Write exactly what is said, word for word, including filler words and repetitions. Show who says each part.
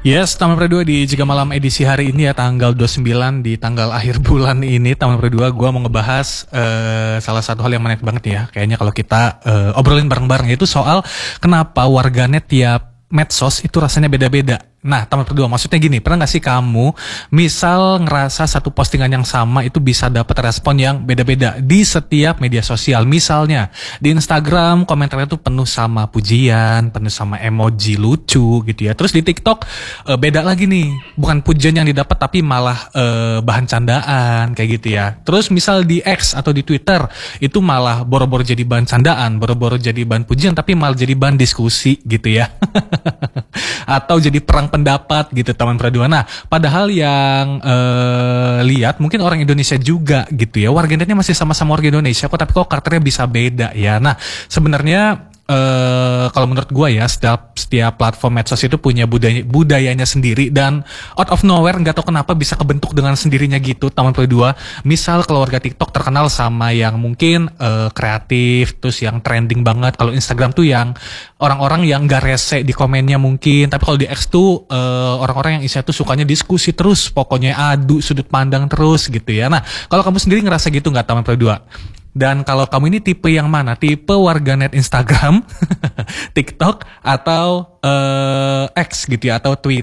Speaker 1: Yes, Taman Perdua di Jika Malam edisi hari ini ya tanggal dua puluh sembilan di tanggal akhir bulan ini Taman Perdua gue mau ngebahas uh, salah satu hal yang menarik banget ya. Kayaknya kalau kita uh, obrolin bareng-bareng itu soal kenapa warganet tiap medsos itu rasanya beda-beda. Nah, Taman Perdua maksudnya gini, pernah gak sih kamu misal ngerasa satu postingan yang sama itu bisa dapat respon yang beda-beda di setiap media sosial. Misalnya di Instagram komentarnya tuh penuh sama pujian, penuh sama emoji lucu gitu ya. Terus di TikTok e, beda lagi nih, bukan pujian yang didapat tapi malah e, bahan candaan kayak gitu ya. Terus misal di X atau di Twitter itu malah boro-boro jadi bahan candaan, boro-boro jadi bahan pujian tapi malah jadi bahan diskusi gitu ya. Atau jadi perang pendapat gitu Taman Perdua. Nah, padahal yang uh, lihat mungkin orang Indonesia juga gitu ya. Warganetnya masih sama-sama orang Indonesia kok, tapi kok karakternya bisa beda ya. Nah, sebenarnya Uh, kalau menurut gua ya setiap setiap platform medsos itu punya budaya budayanya sendiri dan out of nowhere nggak tahu kenapa bisa kebentuk dengan sendirinya gitu Taman Perdua. Misal keluarga TikTok terkenal sama yang mungkin uh, kreatif, terus yang trending banget. Kalau Instagram tuh yang orang-orang yang nggak rese di komennya mungkin. Tapi kalau di X tuh uh, orang-orang yang isinya tuh sukanya diskusi terus, pokoknya adu sudut pandang terus gitu ya. Nah, kalau kamu sendiri ngerasa gitu nggak Taman Perdua? Dan kalau kamu ini tipe yang mana? Tipe warganet Instagram, TikTok, atau uh, X gitu ya, atau Twitter?